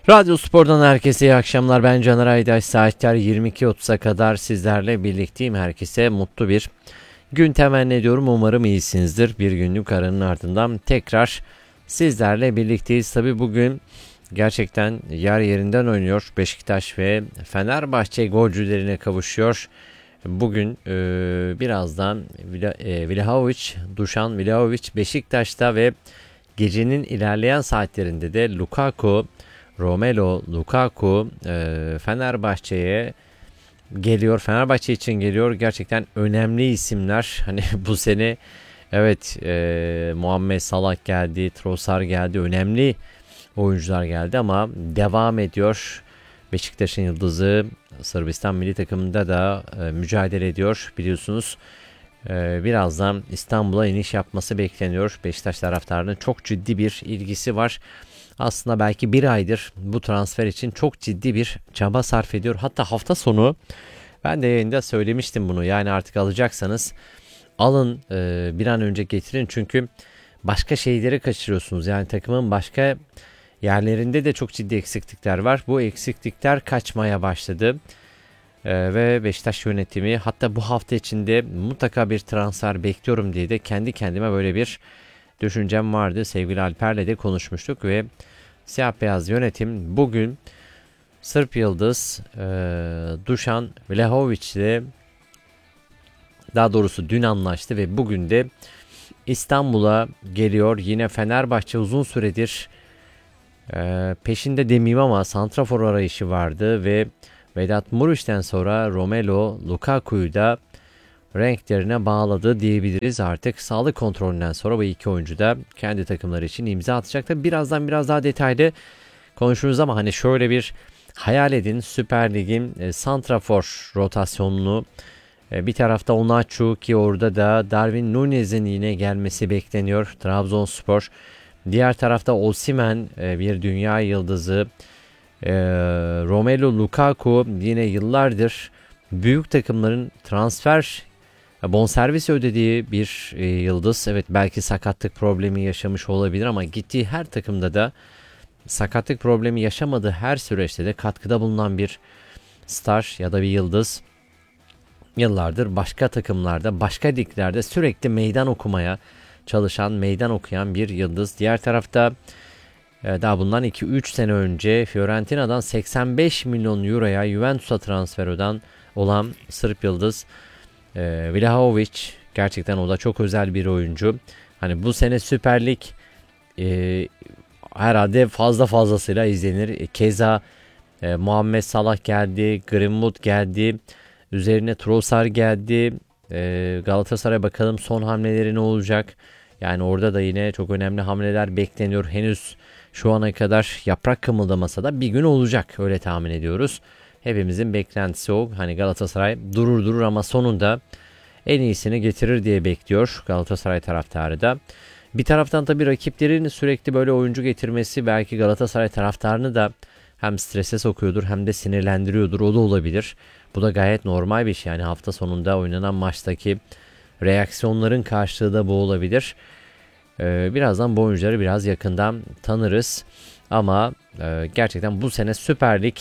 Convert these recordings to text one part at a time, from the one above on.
Radyo Spor'dan herkese iyi akşamlar. Ben Caner Aydaş. Saatler 22.30'a kadar sizlerle birlikteyim. Herkese mutlu bir gün temenni ediyorum. Umarım iyisinizdir. Bir günlük aranın ardından tekrar sizlerle birlikteyiz. Tabi bugün gerçekten yer yerinden oynuyor. Beşiktaş ve Fenerbahçe golcülerine kavuşuyor. Bugün birazdan Dušan Vlahović Beşiktaş'ta ve gecenin ilerleyen saatlerinde de Romelu Lukaku Fenerbahçe'ye geliyor. Fenerbahçe için geliyor. Gerçekten önemli isimler. Hani bu sene evet, Muhammed Salah geldi, Trossard geldi. Önemli oyuncular geldi ama devam ediyor. Beşiktaş'ın yıldızı Sırbistan milli takımında da mücadele ediyor. Biliyorsunuz birazdan İstanbul'a iniş yapması bekleniyor. Beşiktaş taraftarının çok ciddi bir ilgisi var. Aslında belki bir aydır bu transfer için çok ciddi bir çaba sarf ediyor. Hatta hafta sonu ben de yayında söylemiştim bunu. Yani artık alacaksanız alın, bir an önce getirin. Çünkü başka şeyleri kaçırıyorsunuz. Yani takımın başka yerlerinde de çok ciddi eksiklikler var. Bu eksiklikler kaçmaya başladı. Ve Beşiktaş yönetimi hatta bu hafta içinde mutlaka bir transfer bekliyorum diye de kendi kendime böyle bir düşüncem vardı. Sevgili Alper'le de konuşmuştuk ve siyah beyaz yönetim bugün Sırp Yıldız Dušan Vlahović ile, daha doğrusu dün anlaştı ve bugün de İstanbul'a geliyor. Yine Fenerbahçe uzun süredir peşinde demeyeyim ama santrafor arayışı vardı ve Vedat Muriç'ten sonra Romelu Lukaku'yu da renklerine bağladı diyebiliriz. Artık sağlık kontrolünden sonra bu iki oyuncu da kendi takımları için imza atacak. Birazdan biraz daha detaylı konuşuruz ama hani şöyle bir hayal edin. Süper Lig'in santrafor rotasyonunu, bir tarafta Onaçu ki orada da Darwin Núñez'in yine gelmesi bekleniyor. Trabzonspor. Diğer tarafta Osimhen, bir dünya yıldızı. Romelu Lukaku yine yıllardır büyük takımların transfer bonservis ödediği bir yıldız. Evet, belki sakatlık problemi yaşamış olabilir ama gittiği her takımda da sakatlık problemi yaşamadığı her süreçte de katkıda bulunan bir star ya da bir yıldız. Yıllardır başka takımlarda, başka liglerde sürekli meydan okumaya çalışan, meydan okuyan bir yıldız. Diğer tarafta daha bundan 2-3 sene önce Fiorentina'dan 85 milyon euroya Juventus'a transfer olan Sırp yıldız Vlahović, gerçekten o da çok özel bir oyuncu. Hani bu sene Süper Lig herhalde fazlasıyla izlenir. Keza Muhammed Salah geldi, Greenwood geldi, üzerine Trossard geldi. Galatasaray bakalım son hamleleri ne olacak? Yani orada da yine çok önemli hamleler bekleniyor. Henüz şu ana kadar yaprak kımıldamasa da bir gün olacak, öyle tahmin ediyoruz. Hepimizin beklentisi o. Hani Galatasaray durur ama sonunda en iyisini getirir diye bekliyor Galatasaray taraftarı da. Bir taraftan tabii rakiplerin sürekli böyle oyuncu getirmesi belki Galatasaray taraftarını da hem strese sokuyordur hem de sinirlendiriyordur. O da olabilir. Bu da gayet normal bir şey. Yani hafta sonunda oynanan maçtaki reaksiyonların karşılığı da bu olabilir. Birazdan bu oyuncuları biraz yakından tanırız. Ama gerçekten bu sene Süper Lig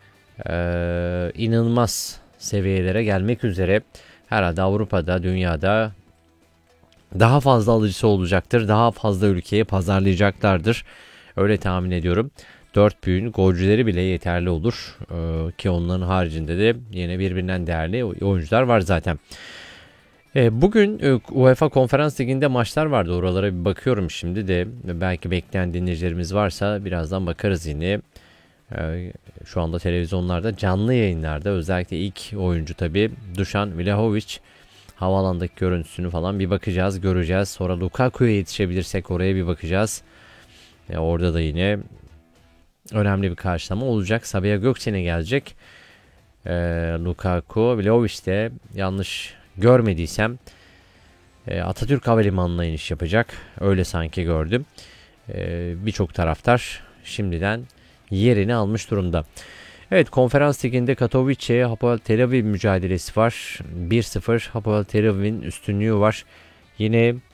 inanılmaz seviyelere gelmek üzere. Herhalde Avrupa'da, dünyada daha fazla alıcısı olacaktır. Daha fazla ülkeye pazarlayacaklardır. Öyle tahmin ediyorum. 4 büyüğün golcüleri bile yeterli olur. Ki onların haricinde de yine birbirinden değerli oyuncular var zaten. Bugün UEFA Konferans Ligi'nde maçlar vardı. Oralara bir bakıyorum şimdi de. Belki bekleyen dinleyicilerimiz varsa birazdan bakarız yine. Şu anda televizyonlarda canlı yayınlarda özellikle ilk oyuncu tabii Dušan Vlahović, havalandaki görüntüsünü falan bir bakacağız, göreceğiz. Sonra Lukaku'ya yetişebilirsek oraya bir bakacağız. Orada da yine önemli bir karşılama olacak. Sabiha Gökçen'e gelecek. Lukaku, Vlahović de yanlış görmediysem Atatürk Havalimanı'na iniş yapacak. Öyle sanki gördüm. Birçok taraftar şimdiden yerini almış durumda. Evet, Konferans Ligi'nde Katowice Hapoel Tel Aviv mücadelesi var. 1-0 Hapoel Tel Aviv'in üstünlüğü var. Yine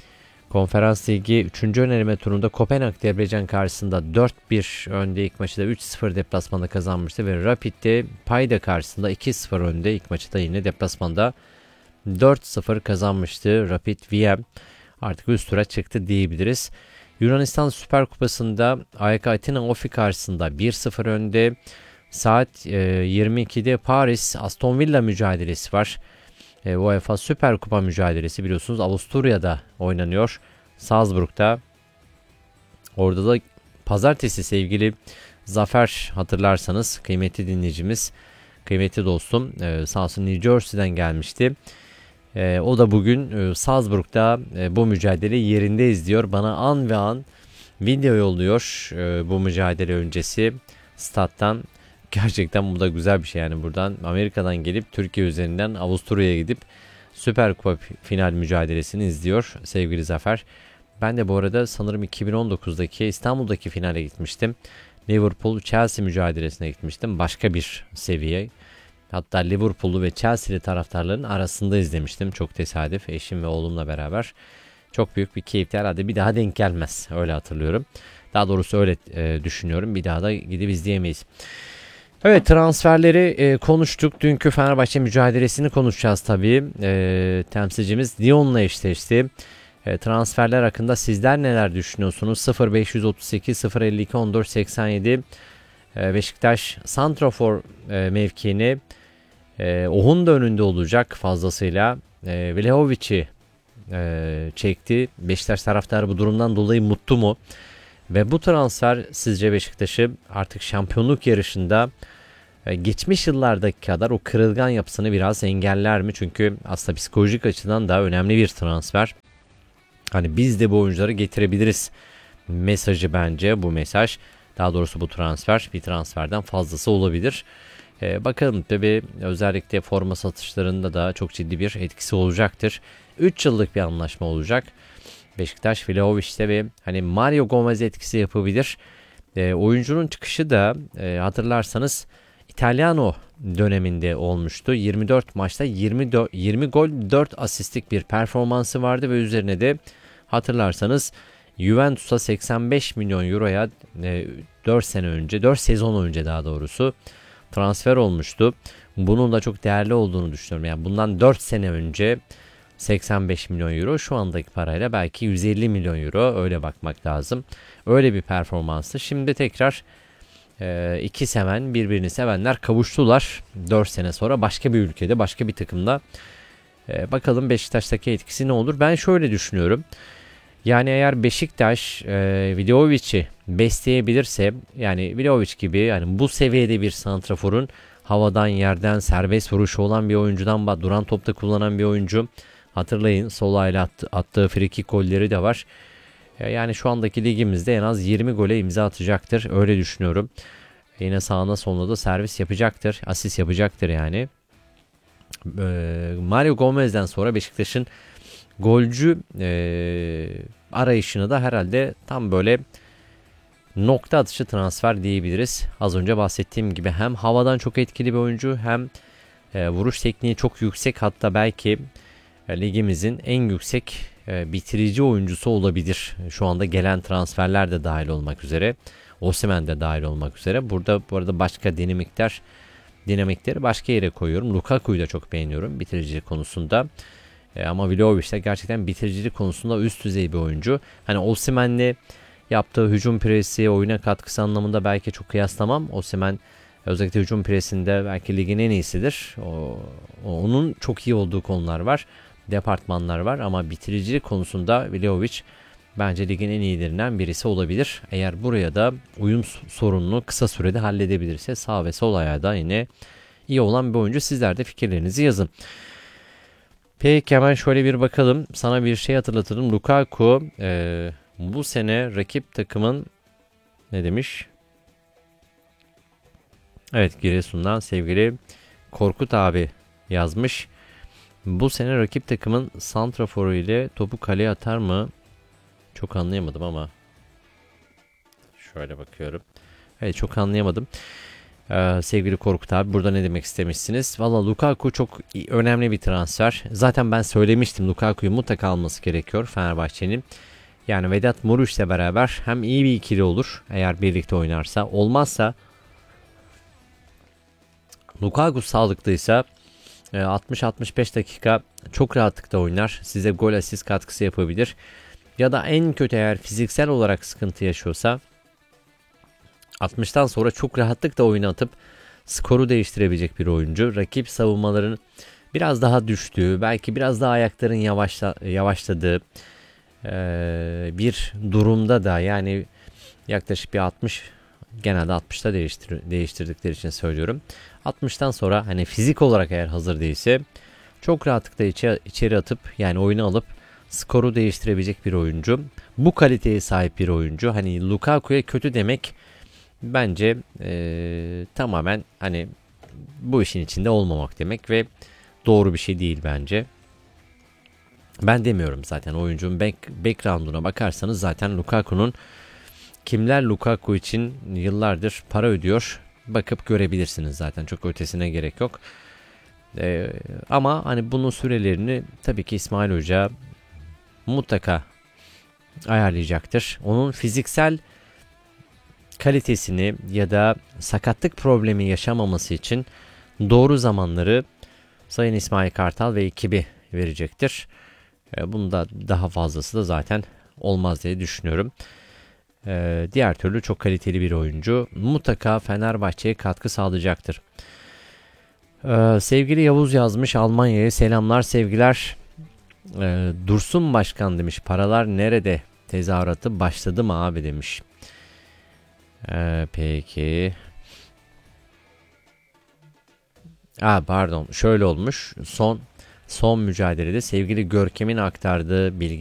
Konferans Ligi 3. eleme turunda Kopenhag Debrecen karşısında 4-1 önde, ilk maçı da 3-0 deplasmanda kazanmıştı ve Rapid'de Payda karşısında 2-0 önde, ilk maçı da yine deplasmanda 4-0 kazanmıştı. Rapid Wien artık üst tura çıktı diyebiliriz. Yunanistan Süper Kupası'nda AEK Atina Ofi karşısında 1-0 önde. Saat 22'de Paris Aston Villa mücadelesi var. UEFA Süper Kupa mücadelesi biliyorsunuz Avusturya'da oynanıyor. Salzburg'da. Orada da pazartesi sevgili Zafer, hatırlarsanız kıymetli dinleyicimiz, kıymetli dostum sağ olsun New Jersey'den gelmişti. O da bugün Salzburg'da bu mücadeleyi yerinde izliyor. Bana an ve an video yolluyor bu mücadele öncesi stat'tan. Gerçekten bu da güzel bir şey, yani buradan Amerika'dan gelip Türkiye üzerinden Avusturya'ya gidip Süper Kupa final mücadelesini izliyor sevgili Zafer. Ben de bu arada sanırım 2019'daki İstanbul'daki finale gitmiştim. Liverpool Chelsea mücadelesine gitmiştim. Başka bir seviye. Hatta Liverpool'lu ve Chelsea'li taraftarların arasında izlemiştim. Çok tesadüf, eşim ve oğlumla beraber. Çok büyük bir keyifti, herhalde bir daha denk gelmez. Öyle hatırlıyorum. Daha doğrusu öyle düşünüyorum. Bir daha da gidip izleyemeyiz. Evet, transferleri konuştuk. Dünkü Fenerbahçe mücadelesini konuşacağız tabii. Temsilcimiz Lyon'la eşleşti. Transferler hakkında sizler neler düşünüyorsunuz? 0538 052 14 87 Beşiktaş santrafor mevkiini Ohun da önünde olacak fazlasıyla. Vlahovic'i çekti. Beşiktaş taraftarı bu durumdan dolayı mutlu mu? Ve bu transfer sizce Beşiktaş'ı artık şampiyonluk yarışında geçmiş yıllardaki kadar o kırılgan yapısını biraz engeller mi? Çünkü aslında psikolojik açıdan da önemli bir transfer. Hani biz de bu oyuncuları getirebiliriz mesajı bence bu mesaj. Daha doğrusu bu transfer bir transferden fazlası olabilir. Bakalım tabii, özellikle forma satışlarında da çok ciddi bir etkisi olacaktır. 3 yıllık bir anlaşma olacak. Beşiktaş Vlahovic'te ve hani Mario Gomez etkisi yapabilir. Oyuncunun çıkışı da hatırlarsanız Italiano döneminde olmuştu. 24 maçta 20 gol 4 asistlik bir performansı vardı ve üzerine de hatırlarsanız Juventus'a 85 milyon euroya 4 sezon önce daha doğrusu transfer olmuştu. Bunun da çok değerli olduğunu düşünüyorum. Yani bundan 4 sene önce 85 milyon euro, şu andaki parayla belki 150 milyon euro, öyle bakmak lazım. Öyle bir performansı. Şimdi tekrar iki seven, birbirini sevenler kavuştular. 4 sene sonra başka bir ülkede, başka bir takımda. Bakalım Beşiktaş'taki etkisi ne olur? Ben şöyle düşünüyorum. Yani eğer Beşiktaş Vlahovic'i besleyebilirse, yani Vlahovic gibi yani bu seviyede bir santraforun, havadan yerden serbest vuruşu olan bir oyuncudan, duran topta kullanan bir oyuncu. Hatırlayın, sol ayla attığı frikik golleri de var. Yani şu andaki ligimizde en az 20 gole imza atacaktır. Öyle düşünüyorum. Yine sağına soluna da servis yapacaktır. Asist yapacaktır yani. Mario Gomez'den sonra Beşiktaş'ın golcü arayışını da herhalde tam böyle nokta atışı transfer diyebiliriz. Az önce bahsettiğim gibi hem havadan çok etkili bir oyuncu, hem vuruş tekniği çok yüksek, hatta belki ligimizin en yüksek bitirici oyuncusu olabilir. Şu anda gelen transferler de dahil olmak üzere. Osimhen de dahil olmak üzere. Burada bu arada başka dinamikleri başka yere koyuyorum. Lukaku'yu da çok beğeniyorum bitiricilik konusunda. Ama Vlahovic de gerçekten bitiricilik konusunda üst düzey bir oyuncu. Hani Osimhen'le yaptığı hücum presi, oyuna katkısı anlamında belki çok kıyaslamam. Osimhen özellikle hücum presinde belki ligin en iyisidir. Onun çok iyi olduğu konular var. Departmanlar var ama bitiricilik konusunda Vlahovic bence ligin en iyilerinden birisi olabilir. Eğer buraya da uyum sorununu kısa sürede halledebilirse sağ ve sol ayağı da yine iyi olan bir oyuncu. Sizler de fikirlerinizi yazın. Peki hemen şöyle bir bakalım. Sana bir şey hatırlatırım. Lukaku bu sene rakip takımın ne demiş? Evet, Giresun'dan sevgili Korkut abi yazmış. Bu sene rakip takımın santraforu ile topu kaleye atar mı? Çok anlayamadım ama. Şöyle bakıyorum. Evet, çok anlayamadım. Sevgili Korkut abi burada ne demek istemişsiniz? Valla Lukaku çok önemli bir transfer. Zaten ben söylemiştim Lukaku'yu mutlaka alması gerekiyor Fenerbahçe'nin. Yani Vedat Muriç'le beraber hem iyi bir ikili olur eğer birlikte oynarsa. Olmazsa Lukaku sağlıklıysa 60-65 dakika çok rahatlıkla oynar. Size gol asist katkısı yapabilir. Ya da en kötü eğer fiziksel olarak sıkıntı yaşıyorsa 60'tan sonra çok rahatlıkla oyunu atıp skoru değiştirebilecek bir oyuncu. Rakip savunmaların biraz daha düştüğü, belki biraz daha ayakların yavaşladığı bir durumda da yani yaklaşık bir 60 genelde 60'ta değiştirdikleri için söylüyorum. 60'tan sonra hani fizik olarak eğer hazır değilse çok rahatlıkla içeri atıp yani oyunu alıp skoru değiştirebilecek bir oyuncu. Bu kaliteye sahip bir oyuncu. Hani Lukaku'ya kötü demek bence tamamen hani bu işin içinde olmamak demek ve doğru bir şey değil bence. Ben demiyorum zaten oyuncunun background'una bakarsanız zaten Lukaku'nun kimler Lukaku için yıllardır para ödüyor bakıp görebilirsiniz zaten çok ötesine gerek yok. Ama hani bunun sürelerini tabii ki İsmail Hoca mutlaka ayarlayacaktır. Onun fiziksel kalitesini ya da sakatlık problemi yaşamaması için doğru zamanları Sayın İsmail Kartal ve ekibi verecektir. Bunda daha fazlası da zaten olmaz diye düşünüyorum. Diğer türlü çok kaliteli bir oyuncu. Mutlaka Fenerbahçe'ye katkı sağlayacaktır. Sevgili Yavuz yazmış Almanya'ya selamlar sevgiler. Dursun Başkan demiş paralar nerede? Tezahüratı başladı mı abi demiş. Peki. Pardon şöyle olmuş. Son mücadelede sevgili Görkem'in aktardığı bilgi